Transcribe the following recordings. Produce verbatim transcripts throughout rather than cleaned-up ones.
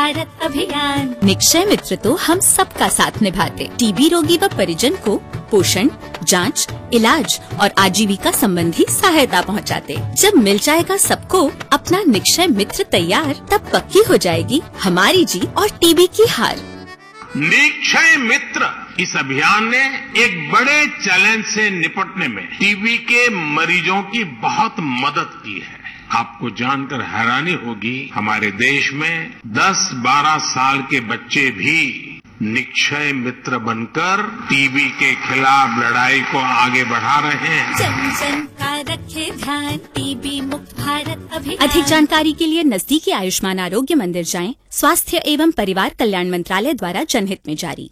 भारत अभियान। निक्षय मित्र तो हम सबका साथ निभाते, टीबी रोगी व परिजन को पोषण, जांच, इलाज और आजीविका संबंधी सहायता पहुंचाते। जब मिल जाएगा सबको अपना निक्षय मित्र तैयार, तब पक्की हो जाएगी हमारी जीत और टीबी की हार। निक्षय मित्र इस अभियान ने एक बड़े चैलेंज से निपटने में टीबी के मरीजों की बहुत मदद की है। आपको जानकर हैरानी होगी, हमारे देश में दस बारह साल के बच्चे भी निक्षय मित्र बनकर टीबी के खिलाफ लड़ाई को आगे बढ़ा रहे हैं। जन जन का रखे ध्यान, टीबी मुक्त भारत अभियान। अधिक जानकारी के लिए नजदीकी आयुष्मान आरोग्य मंदिर जाएं। स्वास्थ्य एवं परिवार कल्याण मंत्रालय द्वारा जनहित में जारी।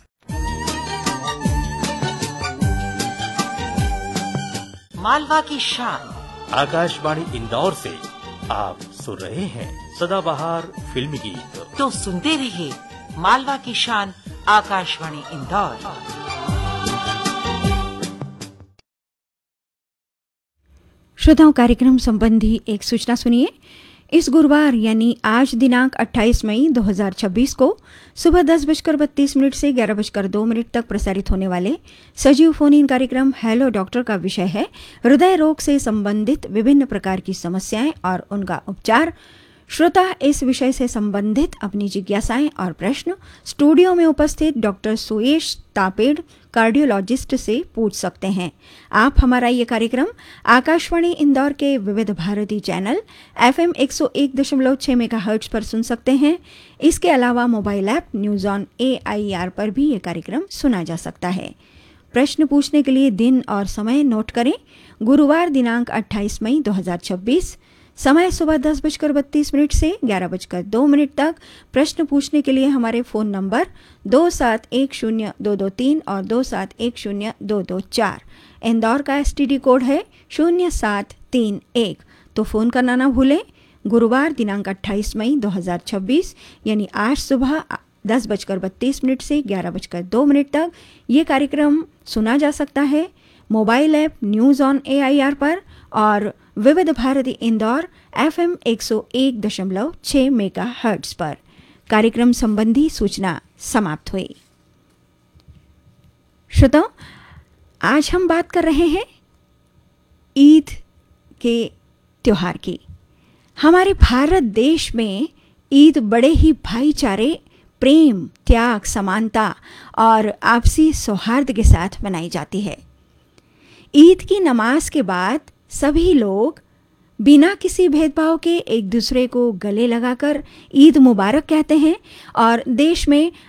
मालवा की शान आकाशवाणी इंदौर से आप सुन रहे हैं सदाबहार फिल्मी गीत। तो सुनते रहिए मालवा की शान आकाशवाणी इंदौर। श्रोताओं, कार्यक्रम संबंधी एक सूचना सुनिए। इस गुरुवार यानी आज दिनांक अट्ठाईस मई दो हज़ार छब्बीस को सुबह दस बजकर बत्तीस मिनट से ग्यारह बजकर दो मिनट तक प्रसारित होने वाले सजीव फोन इन कार्यक्रम हेलो डॉक्टर का विषय है हृदय रोग से संबंधित विभिन्न प्रकार की समस्याएं और उनका उपचार। श्रोता इस विषय से संबंधित अपनी जिज्ञासाएं और प्रश्न स्टूडियो में उपस्थित डॉक्टर सुयेश तापेड़ कार्डियोलॉजिस्ट से पूछ सकते हैं। आप हमारा ये कार्यक्रम आकाशवाणी इंदौर के विविध भारती चैनल एफएम एक सौ एक दशमलव छह मेगाहर्ट्ज पर सुन सकते हैं। इसके अलावा mobile app news on AIR पर भी ये कार्यक्रम सुना जा सकता है। प्रश्न पूछने के लिए दिन और समय नोट करें। गुरुवार दिनांक अट्ठाईस मई दो हज़ार छब्बीस, समय सुबह दस बजकर बत्तीस मिनट से ग्यारह बजकर दो मिनट तक। प्रश्न पूछने के लिए हमारे फ़ोन नंबर दो सात एक शून्य दो दो तीन और दो सात एक शून्य दो दो चार। इंदौर का एसटीडी कोड है शून्य सात तीन एक। तो फ़ोन करना ना भूलें। गुरुवार दिनांक अट्ठाईस मई दो हज़ार छब्बीस यानी आज सुबह दस बजकर बत्तीस मिनट से ग्यारह बजकर दो मिनट तक ये कार्यक्रम सुना जा सकता है mobile app news on AIR पर और विविध भारती इंदौर एफएम एक सौ एक दशमलव छह मेगाहर्ट्ज पर। कार्यक्रम संबंधी सूचना समाप्त हुई। श्रोताओं, आज हम बात कर रहे हैं ईद के त्योहार की। हमारे भारत देश में ईद बड़े ही भाईचारे, प्रेम, त्याग, समानता और आपसी सौहार्द के साथ मनाई जाती है। ईद की नमाज के बाद सभी लोग बिना किसी भेदभाव के एक दूसरे को गले लगाकर ईद मुबारक कहते हैं और देश में